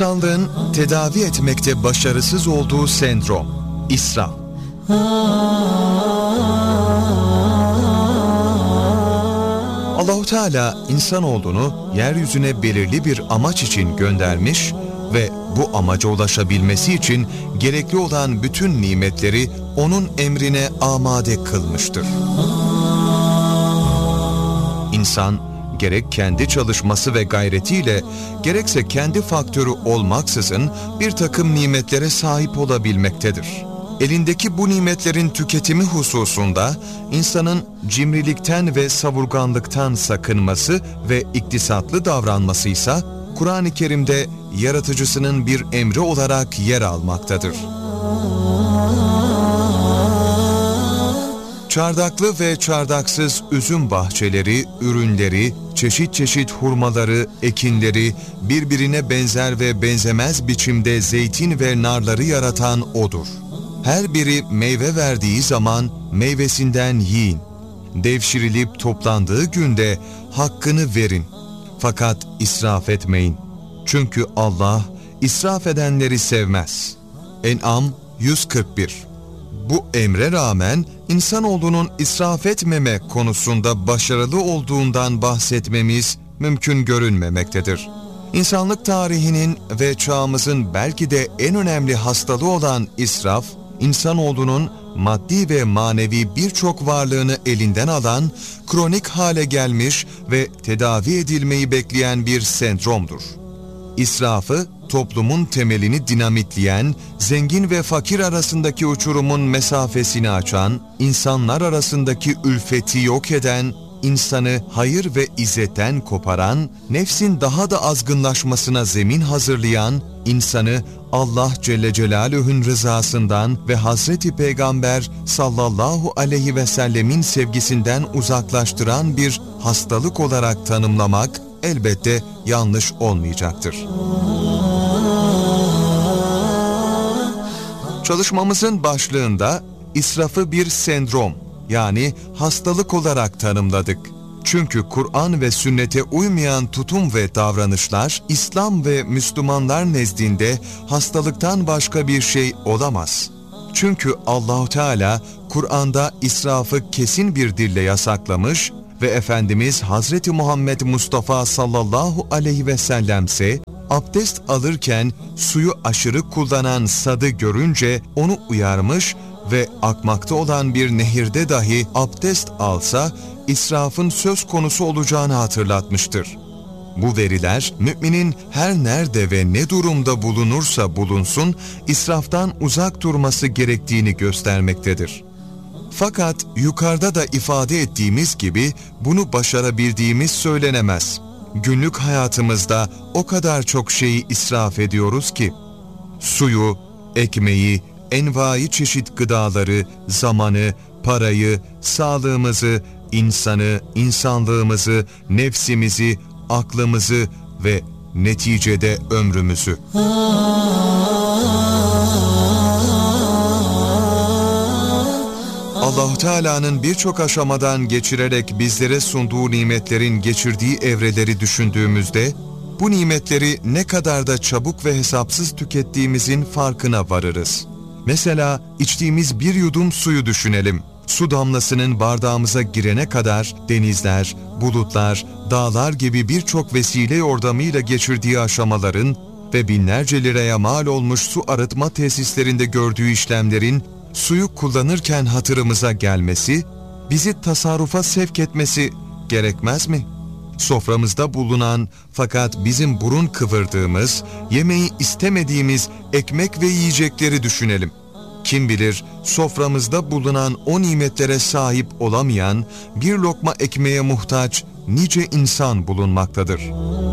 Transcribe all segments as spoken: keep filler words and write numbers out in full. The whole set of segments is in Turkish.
İnsanlığın tedavi etmekte başarısız olduğu sendrom, israf. Allahu Teala insanoğlunu yeryüzüne belirli bir amaç için göndermiş ve bu amaca ulaşabilmesi için gerekli olan bütün nimetleri onun emrine amade kılmıştır. İnsan gerek kendi çalışması ve gayretiyle, gerekse kendi faktörü olmaksızın bir takım nimetlere sahip olabilmektedir. Elindeki bu nimetlerin tüketimi hususunda insanın cimrilikten ve savurganlıktan sakınması ve iktisatlı davranması ise Kur'an-ı Kerim'de yaratıcısının bir emri olarak yer almaktadır. Çardaklı ve çardaksız üzüm bahçeleri, ürünleri, çeşit çeşit hurmaları, ekinleri, birbirine benzer ve benzemez biçimde zeytin ve narları yaratan O'dur. Her biri meyve verdiği zaman meyvesinden yiyin. Devşirilip toplandığı günde hakkını verin. Fakat israf etmeyin. Çünkü Allah israf edenleri sevmez. En'am yüz kırk bir. Bu emre rağmen insanoğlunun israf etmeme konusunda başarılı olduğundan bahsetmemiz mümkün görünmemektedir. İnsanlık tarihinin ve çağımızın belki de en önemli hastalığı olan israf, insanoğlunun maddi ve manevi birçok varlığını elinden alan, kronik hale gelmiş ve tedavi edilmeyi bekleyen bir sendromdur. İsrafı, toplumun temelini dinamitleyen, zengin ve fakir arasındaki uçurumun mesafesini açan, insanlar arasındaki ülfeti yok eden, insanı hayır ve izzetten koparan, nefsin daha da azgınlaşmasına zemin hazırlayan, insanı Allah Celle Celaluhu'nun rızasından ve Hazreti Peygamber sallallahu aleyhi ve sellemin sevgisinden uzaklaştıran bir hastalık olarak tanımlamak elbette yanlış olmayacaktır. Çalışmamızın başlığında israfı bir sendrom, yani hastalık olarak tanımladık. Çünkü Kur'an ve sünnete uymayan tutum ve davranışlar İslam ve Müslümanlar nezdinde hastalıktan başka bir şey olamaz. Çünkü Allah-u Teala Kur'an'da israfı kesin bir dille yasaklamış ve Efendimiz Hazreti Muhammed Mustafa sallallahu aleyhi ve sellemse abdest alırken suyu aşırı kullanan Sad'ı görünce onu uyarmış ve akmakta olan bir nehirde dahi abdest alsa israfın söz konusu olacağını hatırlatmıştır. Bu veriler müminin her nerede ve ne durumda bulunursa bulunsun israftan uzak durması gerektiğini göstermektedir. Fakat yukarıda da ifade ettiğimiz gibi bunu başarabildiğimiz söylenemez. Günlük hayatımızda o kadar çok şeyi israf ediyoruz ki, suyu, ekmeği, envai çeşit gıdaları, zamanı, parayı, sağlığımızı, insanı, insanlığımızı, nefsimizi, aklımızı ve neticede ömrümüzü. Allah-u Teala'nın birçok aşamadan geçirerek bizlere sunduğu nimetlerin geçirdiği evreleri düşündüğümüzde, bu nimetleri ne kadar da çabuk ve hesapsız tükettiğimizin farkına varırız. Mesela içtiğimiz bir yudum suyu düşünelim. Su damlasının bardağımıza girene kadar denizler, bulutlar, dağlar gibi birçok vesile yordamıyla geçirdiği aşamaların ve binlerce liraya mal olmuş su arıtma tesislerinde gördüğü işlemlerin suyu kullanırken hatırımıza gelmesi, bizi tasarrufa sevk etmesi gerekmez mi? Soframızda bulunan fakat bizim burun kıvırdığımız, yemeği istemediğimiz ekmek ve yiyecekleri düşünelim. Kim bilir soframızda bulunan o nimetlere sahip olamayan, bir lokma ekmeğe muhtaç nice insan bulunmaktadır.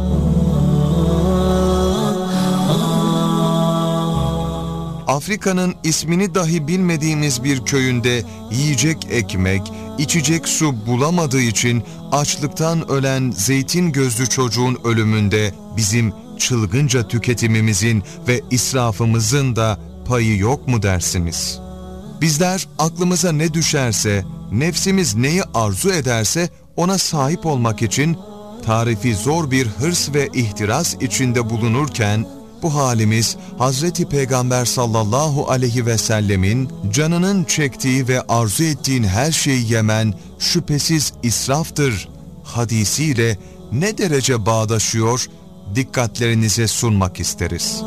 Afrika'nın ismini dahi bilmediğimiz bir köyünde yiyecek ekmek, içecek su bulamadığı için açlıktan ölen zeytin gözlü çocuğun ölümünde bizim çılgınca tüketimimizin ve israfımızın da payı yok mu dersiniz? Bizler aklımıza ne düşerse, nefsimiz neyi arzu ederse ona sahip olmak için tarifi zor bir hırs ve ihtiras içinde bulunurken, Bu halimiz Hazreti Peygamber sallallahu aleyhi ve sellemin canının çektiği ve arzu ettiğin her şeyi yemen şüphesiz israftır hadisiyle ne derece bağdaşıyor, dikkatlerinize sunmak isteriz.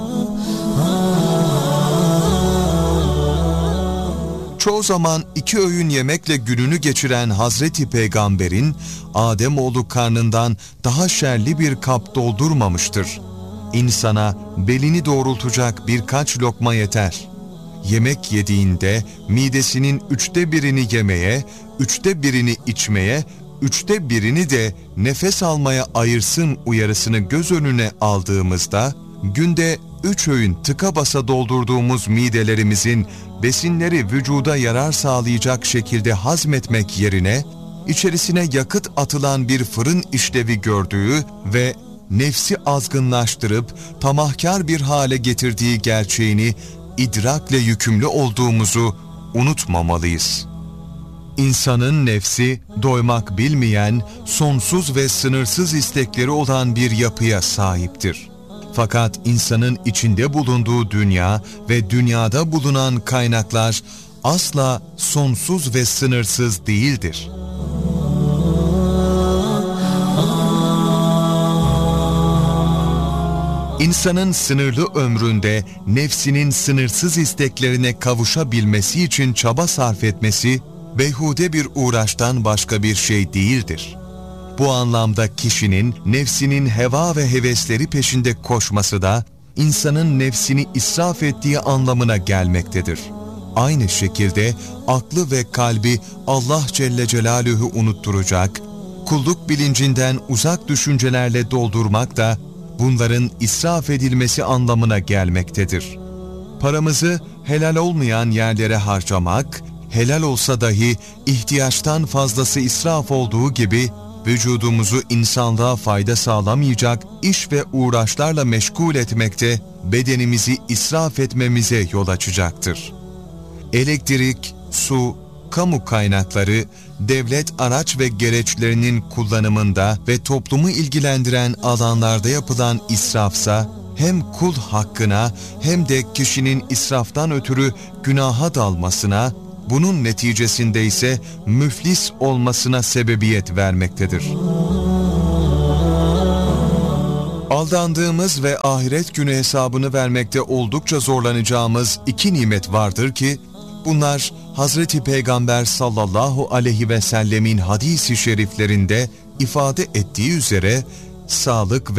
Çoğu zaman iki öğün yemekle gününü geçiren Hazreti Peygamber'in Ademoğlu karnından daha şerli bir kap doldurmamıştır. İnsana belini doğrultacak birkaç lokma yeter. Yemek yediğinde midesinin üçte birini yemeye, üçte birini içmeye, üçte birini de nefes almaya ayırsın uyarısını göz önüne aldığımızda, günde üç öğün tıka basa doldurduğumuz midelerimizin besinleri vücuda yarar sağlayacak şekilde hazmetmek yerine, içerisine yakıt atılan bir fırın işlevi gördüğü ve nefsi azgınlaştırıp tamahkar bir hale getirdiği gerçeğini idrakle yükümlü olduğumuzu unutmamalıyız. İnsanın nefsi doymak bilmeyen, sonsuz ve sınırsız istekleri olan bir yapıya sahiptir. Fakat insanın içinde bulunduğu dünya ve dünyada bulunan kaynaklar asla sonsuz ve sınırsız değildir. İnsanın sınırlı ömründe nefsinin sınırsız isteklerine kavuşabilmesi için çaba sarf etmesi, beyhude bir uğraştan başka bir şey değildir. Bu anlamda kişinin nefsinin heva ve hevesleri peşinde koşması da insanın nefsini israf ettiği anlamına gelmektedir. Aynı şekilde aklı ve kalbi Allah Celle Celaluhu unutturacak, kulluk bilincinden uzak düşüncelerle doldurmak da bunların israf edilmesi anlamına gelmektedir. Paramızı helal olmayan yerlere harcamak, helal olsa dahi ihtiyaçtan fazlası israf olduğu gibi, vücudumuzu insanlığa fayda sağlamayacak iş ve uğraşlarla meşgul etmekte bedenimizi israf etmemize yol açacaktır. Elektrik, su, kamu kaynakları, devlet araç ve gereçlerinin kullanımında ve toplumu ilgilendiren alanlarda yapılan israfsa, hem kul hakkına hem de kişinin israftan ötürü günaha dalmasına, bunun neticesinde ise müflis olmasına sebebiyet vermektedir. Aldandığımız ve ahiret günü hesabını vermekte oldukça zorlanacağımız iki nimet vardır ki, bunlar Hazreti Peygamber sallallahu aleyhi ve sellemin hadis-i şeriflerinde ifade ettiği üzere sağlık ve